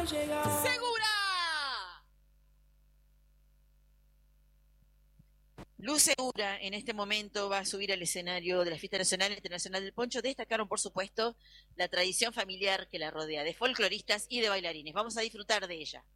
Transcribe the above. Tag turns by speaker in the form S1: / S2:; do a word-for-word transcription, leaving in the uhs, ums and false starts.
S1: ¡Segura! Luz Segura en este momento va a subir al escenario de la Fiesta Nacional e Internacional del Poncho. Destacaron, por supuesto, la tradición familiar que la rodea, de folcloristas y de bailarines. Vamos a disfrutar de ella.